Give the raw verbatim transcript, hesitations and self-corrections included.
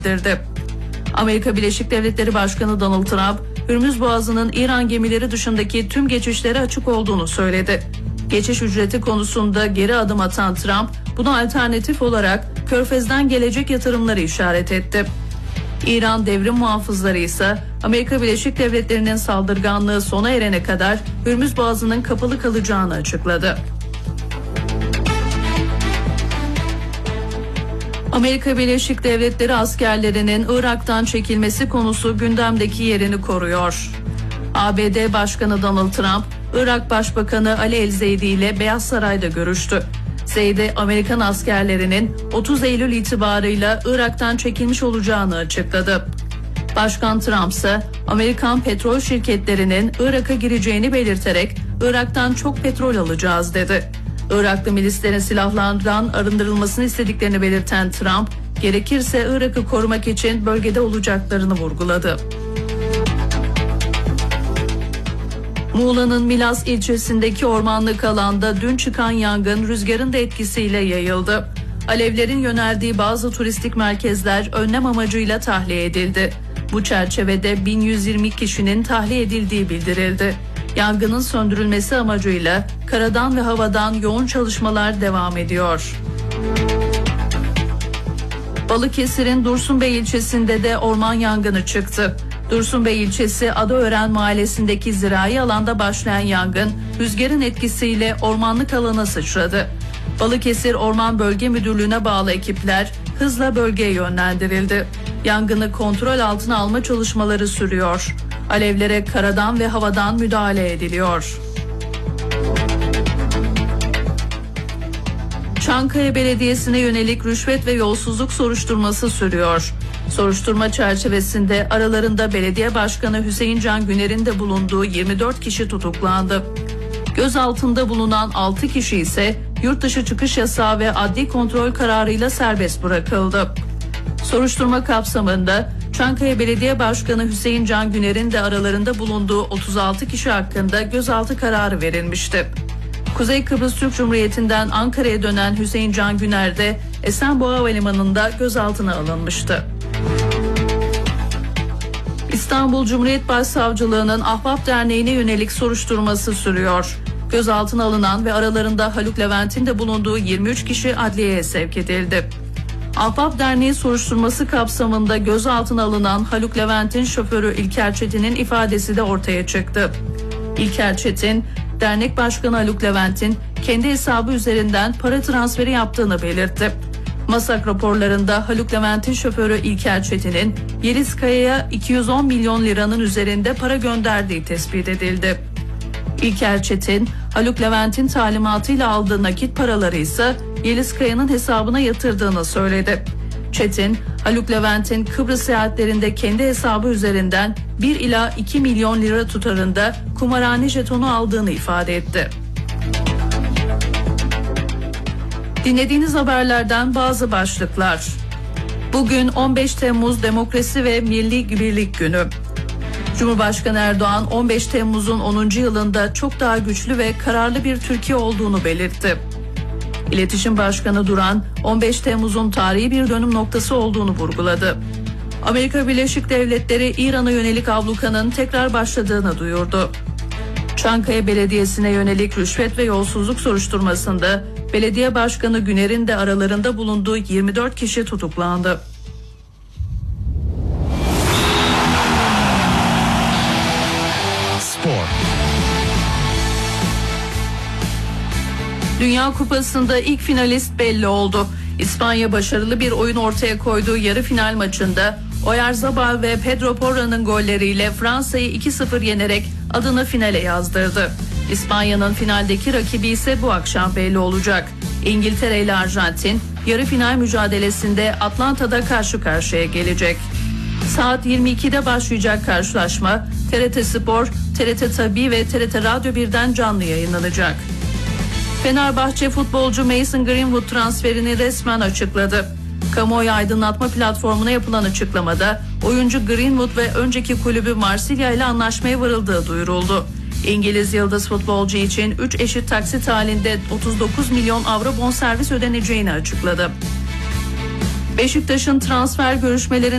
bildirdi. Amerika Birleşik Devletleri Başkanı Donald Trump, Hürmüz Boğazı'nın İran gemileri dışındaki tüm geçişlere açık olduğunu söyledi. Geçiş ücreti konusunda geri adım atan Trump, buna alternatif olarak Körfez'den gelecek yatırımları işaret etti. İran devrim muhafızları ise Amerika Birleşik Devletleri'nin saldırganlığı sona erene kadar Hürmüz Boğazı'nın kapalı kalacağını açıkladı. Amerika Birleşik Devletleri askerlerinin Irak'tan çekilmesi konusu gündemdeki yerini koruyor. A B D Başkanı Donald Trump, Irak Başbakanı Ali El-Zeydi ile Beyaz Saray'da görüştü. Zeydi, Amerikan askerlerinin otuz Eylül itibarıyla Irak'tan çekilmiş olacağını açıkladı. Başkan Trump ise Amerikan petrol şirketlerinin Irak'a gireceğini belirterek Irak'tan çok petrol alacağız dedi. Iraklı milislerin silahlardan arındırılmasını istediklerini belirten Trump, gerekirse Irak'ı korumak için bölgede olacaklarını vurguladı. Muğla'nın Milas ilçesindeki ormanlık alanda dün çıkan yangın rüzgarın da etkisiyle yayıldı. Alevlerin yöneldiği bazı turistik merkezler önlem amacıyla tahliye edildi. Bu çerçevede bin yüz yirmi kişinin tahliye edildiği bildirildi. Yangının söndürülmesi amacıyla karadan ve havadan yoğun çalışmalar devam ediyor. Balıkesir'in Dursunbey ilçesinde de orman yangını çıktı. Dursunbey ilçesi Adaören mahallesindeki zirai alanda başlayan yangın rüzgarın etkisiyle ormanlık alana sıçradı. Balıkesir Orman Bölge Müdürlüğü'ne bağlı ekipler hızla bölgeye yönlendirildi. Yangını kontrol altına alma çalışmaları sürüyor. Alevlere karadan ve havadan müdahale ediliyor. Çankaya Belediyesi'ne yönelik rüşvet ve yolsuzluk soruşturması sürüyor. Soruşturma çerçevesinde aralarında Belediye Başkanı Hüseyin Can Güner'in de bulunduğu yirmi dört kişi tutuklandı. Gözaltında bulunan altı kişi ise yurt dışı çıkış yasağı ve adli kontrol kararıyla serbest bırakıldı. Soruşturma kapsamında Çankaya Belediye Başkanı Hüseyin Can Güner'in de aralarında bulunduğu otuz altı kişi hakkında gözaltı kararı verilmişti. Kuzey Kıbrıs Türk Cumhuriyeti'nden Ankara'ya dönen Hüseyin Can Güner de Esenboğa Havalimanı'nda gözaltına alınmıştı. İstanbul Cumhuriyet Başsavcılığı'nın Ahbap Derneği'ne yönelik soruşturması sürüyor. Gözaltına alınan ve aralarında Haluk Levent'in de bulunduğu yirmi üç kişi adliyeye sevk edildi. Ahbap Derneği soruşturması kapsamında gözaltına alınan Haluk Levent'in şoförü İlker Çetin'in ifadesi de ortaya çıktı. İlker Çetin, dernek başkanı Haluk Levent'in kendi hesabı üzerinden para transferi yaptığını belirtti. MASAK raporlarında Haluk Levent'in şoförü İlker Çetin'in Yeliz Kaya'ya iki yüz on milyon liranın üzerinde para gönderdiği tespit edildi. İlker Çetin, Haluk Levent'in talimatıyla aldığı nakit paraları ise Yeliz Kaya'nın hesabına yatırdığını söyledi. Çetin, Haluk Levent'in Kıbrıs seyahatlerinde kendi hesabı üzerinden bir ila iki milyon lira tutarında kumarhane jetonu aldığını ifade etti. Dinlediğiniz haberlerden bazı başlıklar. Bugün on beş Temmuz Demokrasi ve Milli Birlik Günü. Cumhurbaşkanı Erdoğan on beş Temmuz'un onuncu yılında çok daha güçlü ve kararlı bir Türkiye olduğunu belirtti. İletişim Başkanı Duran, on beş Temmuz'un tarihi bir dönüm noktası olduğunu vurguladı. Amerika Birleşik Devletleri İran'a yönelik ablukanın tekrar başladığını duyurdu. Çankaya Belediyesi'ne yönelik rüşvet ve yolsuzluk soruşturmasında Belediye Başkanı Güner'in de aralarında bulunduğu yirmi dört kişi tutuklandı. Spor. Dünya Kupası'nda ilk finalist belli oldu. İspanya başarılı bir oyun ortaya koyduğu yarı final maçında Oyarzabal ve Pedro Porro'nun golleriyle Fransa'yı iki sıfır yenerek adını finale yazdırdı. İspanya'nın finaldeki rakibi ise bu akşam belli olacak. İngiltere ile Arjantin yarı final mücadelesinde Atlanta'da karşı karşıya gelecek. Saat yirmi ikide başlayacak karşılaşma T R T Spor, T R T Tabii ve T R T Radyo birden canlı yayınlanacak. Fenerbahçe futbolcu Mason Greenwood transferini resmen açıkladı. Kamuoyu aydınlatma platformuna yapılan açıklamada oyuncu Greenwood ve önceki kulübü Marsilya ile anlaşmaya varıldığı duyuruldu. İngiliz yıldız futbolcu için üç eşit taksit halinde otuz dokuz milyon avro bonservis ödeneceğini açıkladı. Beşiktaş'ın transfer görüşmeleri